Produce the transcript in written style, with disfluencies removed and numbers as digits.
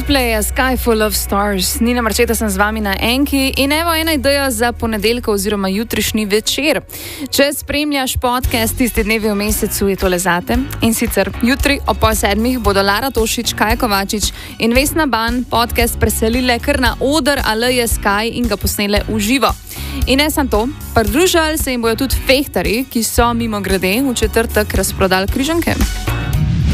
Coldplay, A Sky Full of Stars. Nina Marčeta sem z vami na Enki in evo ena ideja za ponedeljko oziroma jutrišnji večer. Če spremljaš podcast Tisti dnevi v mesecu, je tole zate. In sicer jutri ob 6:30 bodo Lara Tošič, Kaja Kovačič in Vesna Ban podcast preselile kar na oder Aleje Sky in ga posnele v živo. In ne samo to, pridružili se jim bojo tudi fehtarji, ki so mimogrede v četrtek razprodali križanke.